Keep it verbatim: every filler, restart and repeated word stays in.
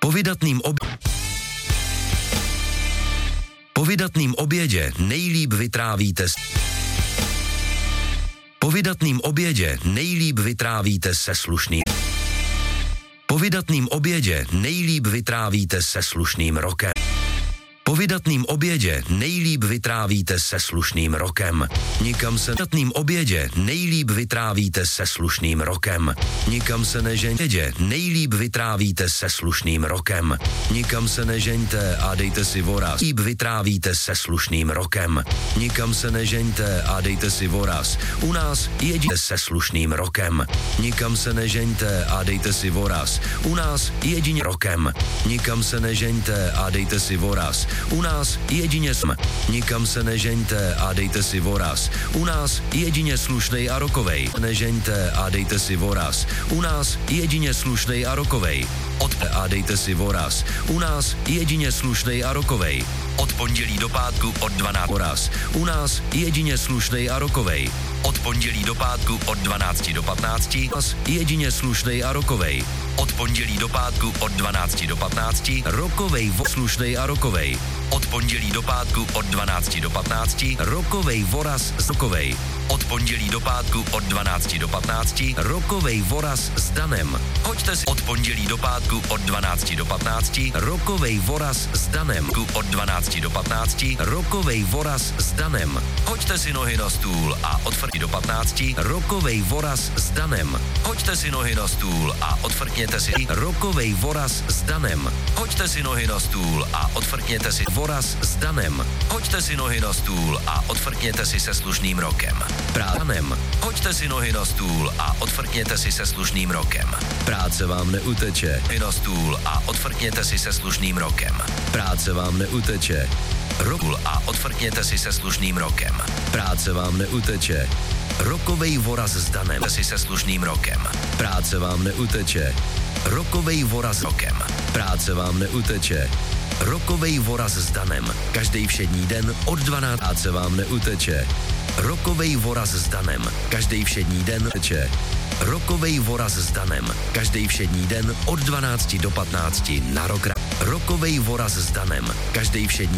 Po vydatným ob... Po vydatným obědě nejlíp vytrávíte s... Po vydatným obědě nejlíp vytrávíte se slušným. Po vydatným obědě nejlíp vytrávíte se slušným rokem. Po vydatným obědě nejlíp vytrávíte se slušným rokem. Nikam se vydatným obědě nejlíp vytrávíte se slušným rokem. Nikam se nežeňte, nejlíp vytrávíte se slušným rokem. Nikam se nežeňte a dejte si voraz. Líp vytrávíte se slušným rokem. Nikam se nežeňte a dejte si voraz. U nás jedině se slušným rokem. Nikam se nežeňte a dejte si voraz. U nás jedině rokem. Nikam se nežeňte a dejte si voraz. U nás jedině jsme. Nikam se nežeňte a dejte si voraz. U nás jedině slušnej a rokovej. Nežeňte a dejte si voraz. U nás jedině slušnej a rokovej. Od a dejte si voraz. U nás jedině slušnej a rokovej. Od pondělí do pátku od dvanácti voraz. U nás jedině slušnej a rokovej. Od pondělí do pátku od dvanácti do patnácti. Jedině slušnej a rokovej. Od pondělí do pátku od dvanácti do patnácti. Rokovej vo slušnej a rokovej. Od pondělí do pátku od dvanácti do patnácti. Rokovej voraz z rokovej. Od pondělí do pátku od dvanácti do patnácti. Rokovej voraz s Danem. Hoďte si od pondělí do pátku od dvanácti do patnácti. Rokovej voraz s Danem. Od dvanácti do patnácti. Rokovej voraz s Danem. Hoďte si nohy na stůl a odfrkněte do patnácti. Rokovej voraz s Danem. Hoďte si nohy na stůl a odfrkněte si. Rokovej voraz s Danem. Hoďte si nohy na stůl a odfrkněte si voraz s Danem. Hoďte si nohy na stůl a odfrkněte si se slušným rokem. Pránem. Hoďte si nohy na stůl a odfrkněte si se slušným rokem. Práce vám neuteče. Nohy na stůl a odfrkněte si se slušným rokem. Práce vám neuteče. Rokul a odfrkněte si se slušným rokem. Práce vám neuteče. Rokovej voraz s Danem si se slušným rokem. Práce vám neuteče. Rokovej voraz rokem. Práce vám neuteče. Rokovej voraz s Danem. Každý všední den od dvanácti. Práce vám neuteče. Rokovej voraz s Danem. Každý všední den teče. Rokovej voraz s Danem. Každý všední den od dvanácti do patnácti na rok. Rokovej voraz s Danem. Každý všední